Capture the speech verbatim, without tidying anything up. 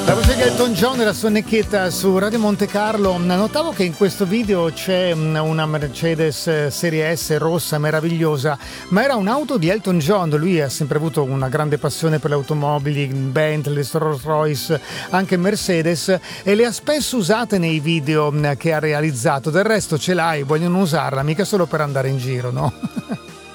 La voce di Elton John e la sua necchietta su Radio Monte Carlo. Notavo che in questo video c'è una Mercedes Serie S rossa meravigliosa, ma era un'auto di Elton John. Lui ha sempre avuto una grande passione per le automobili, Bentley, Rolls Royce, anche Mercedes, e le ha spesso usate nei video che ha realizzato. Del resto ce l'hai, vogliono usarla, mica solo per andare in giro, no?